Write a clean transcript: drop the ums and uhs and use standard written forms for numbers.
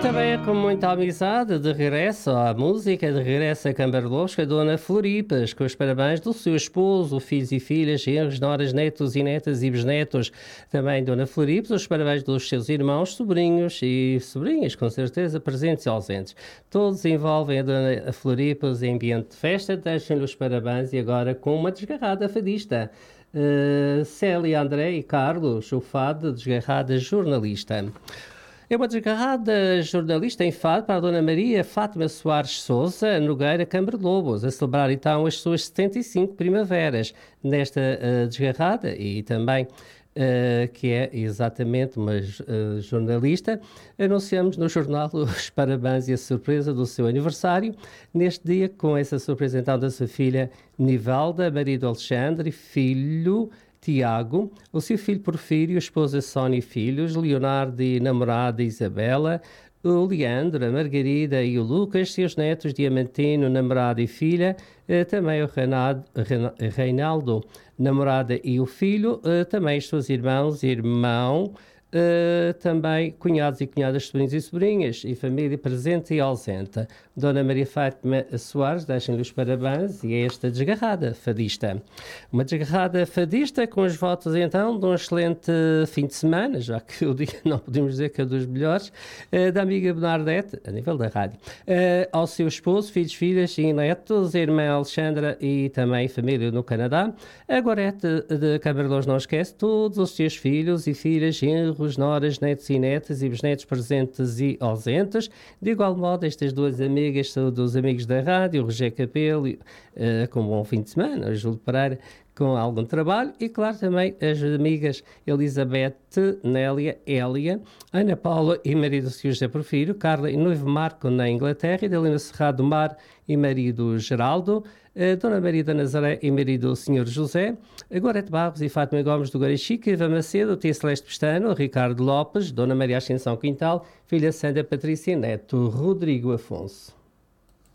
também com muita amizade, de regresso à música, de regresso a Cambarlosco, a Dona Floripas, com os parabéns do seu esposo, filhos e filhas, genros, noras, netos e netas e bisnetos. Também Dona Floripas, os parabéns dos seus irmãos, sobrinhos e sobrinhas, com certeza, presentes e ausentes. Todos envolvem a Dona Floripas em ambiente de festa, deixem-lhe os parabéns e agora com uma desgarrada fadista. Célia, André e Carlos, o fado desgarrada jornalista. É uma desgarrada jornalista em fado para a Dona Maria Fátima Soares Souza Nogueira Câmara de Lobos, a celebrar então as suas 75 primaveras nesta desgarrada e também que é exatamente uma jornalista. Anunciamos no jornal os parabéns e a surpresa do seu aniversário, neste dia com essa surpresa então da sua filha Nivalda, marido Alexandre, filho Tiago, o seu filho Porfírio, esposa Sónia e filhos, Leonardo e namorada Isabela, o Leandro, a Margarida e o Lucas, seus netos Diamantino, namorada e filha, também o Reinaldo, namorada e o filho, também os seus irmãos e irmão, também cunhados e cunhadas, sobrinhos e sobrinhas, e família presente e ausente. Dona Maria Fátima Soares, deixem-lhe os parabéns e é esta desgarrada fadista. Uma desgarrada fadista com os votos, então, de um excelente fim de semana, já que o dia não podemos dizer que é dos melhores, da amiga Bernadette, a nível da rádio, ao seu esposo, filhos, filhas e netos, a irmã Alexandra e também família no Canadá. A Gorete de Camarões não esquece todos os seus filhos e filhas, genros, noras, netos e netas e bisnetos presentes e ausentes. De igual modo, estas duas amigas são dos amigos da rádio, o Rogério Capelo, com um bom fim de semana, o Júlio Pereira, com algum trabalho, e claro também as amigas Elizabeth, Nélia, Hélia, Ana Paula e marido José Porfírio, Carla e noivo Marco na Inglaterra, Idalina Serrado Mar e marido Geraldo, Dona Maria da Nazaré e marido Sr. José, Gorete Barros e Fátima Gomes do Garachica, Eva Macedo, Tia Celeste Pestano, Ricardo Lopes, Dona Maria Ascensão Quintal, filha Sandra Patrícia e neto Rodrigo Afonso.